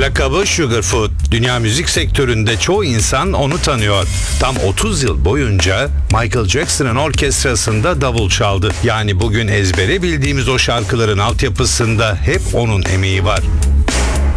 Lakabı Sugarfoot. Dünya müzik sektöründe çoğu insan onu tanıyor. Tam 30 yıl boyunca Michael Jackson'ın orkestrasında davul çaldı. Yani bugün ezbere bildiğimiz o şarkıların altyapısında hep onun emeği var.